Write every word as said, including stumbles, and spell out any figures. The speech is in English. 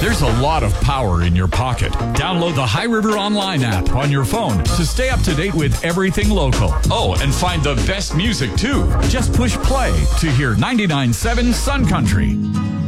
There's a lot of power in your pocket. Download the High River Online app on your phone to stay up to date with everything local. Oh, and find the best music, too. Just push play to hear ninety-nine point seven Sun Country.